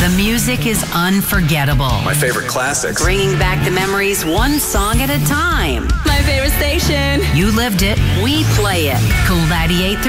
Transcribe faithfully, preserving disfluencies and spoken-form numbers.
The music is unforgettable. My favorite classics. Bringing back the memories one song at a time. My favorite station. You lived it, we play it. Cool ninety-eight.